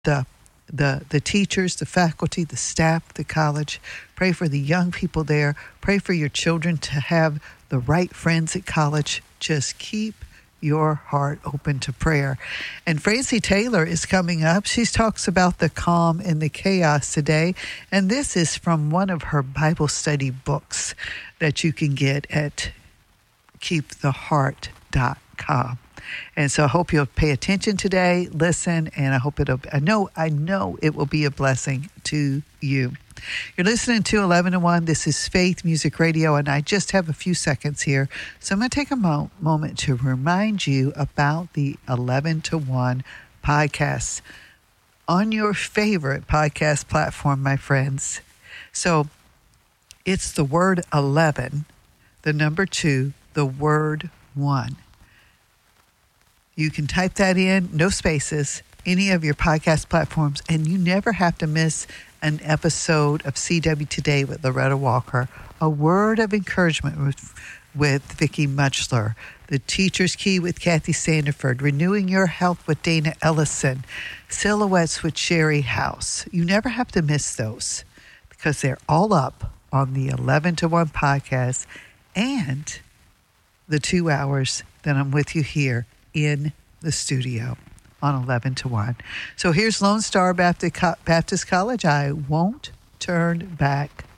the the teachers, the faculty, the staff, the college. Pray for the young people there. Pray for your children to have the right friends at college. Just keep your heart open to prayer. And Francie Taylor is coming up. She talks about the calm in the chaos today. And this is from one of her Bible study books that you can get at keeptheheart.com. And so I hope you'll pay attention today, listen, and I know it will be a blessing to you. You're listening to 11 to 1. This is Faith Music Radio, and I just have a few seconds here. So I'm going to take a moment to remind you about the 11 to 1 podcast on your favorite podcast platform, my friends. So it's the word 11, the number 2, the word 1. You can type that in, no spaces, any of your podcast platforms, and you never have to miss an episode of CW Today with Loretta Walker, a word of encouragement with Vicki Muchler, the Teacher's Key with Kathy Sandiford, Renewing Your Health with Dana Ellison, Silhouettes with Sherry House. You never have to miss those because they're all up on the 11 to 1 podcast and the 2 hours that I'm with you here in the studio on 11 to 1. So here's Lone Star Baptist College, I Won't Turn Back